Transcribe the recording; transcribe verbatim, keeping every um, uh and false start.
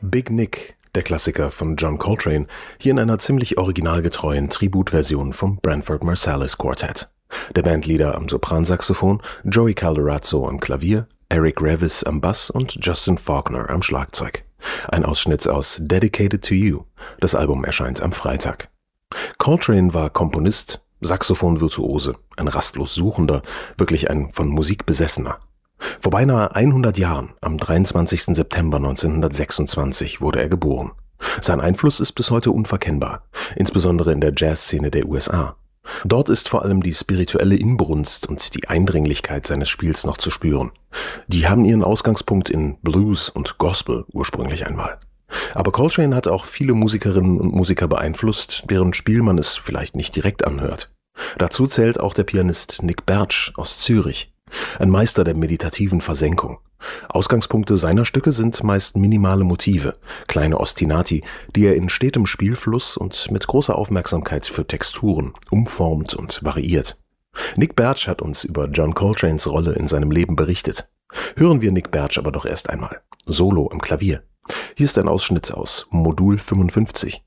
Big Nick, der Klassiker von John Coltrane, hier in einer ziemlich originalgetreuen Tributversion vom Branford Marsalis Quartet. Der Bandleader am Sopransaxophon, Joey Calderazzo am Klavier, Eric Revis am Bass und Justin Faulkner am Schlagzeug. Ein Ausschnitt aus Dedicated to You. Das Album erscheint am Freitag. Coltrane war Komponist, Saxophon-Virtuose, ein rastlos Suchender, wirklich ein von Musik Besessener. Vor beinahe hundert Jahren, am dreiundzwanzigsten September neunzehnhundertsechsundzwanzig, wurde er geboren. Sein Einfluss ist bis heute unverkennbar, insbesondere in der Jazzszene der U S A. Dort ist vor allem die spirituelle Inbrunst und die Eindringlichkeit seines Spiels noch zu spüren. Die haben ihren Ausgangspunkt in Blues und Gospel ursprünglich einmal. Aber Coltrane hat auch viele Musikerinnen und Musiker beeinflusst, deren Spiel man es vielleicht nicht direkt anhört. Dazu zählt auch der Pianist Nick Bertsch aus Zürich. Ein Meister der meditativen Versenkung. Ausgangspunkte seiner Stücke sind meist minimale Motive, kleine Ostinati, die er in stetem Spielfluss und mit großer Aufmerksamkeit für Texturen umformt und variiert. Nick Bertsch hat uns über John Coltranes Rolle in seinem Leben berichtet. Hören wir Nick Bertsch aber doch erst einmal. Solo am Klavier. Hier ist ein Ausschnitt aus Modul fünfundfünfzig.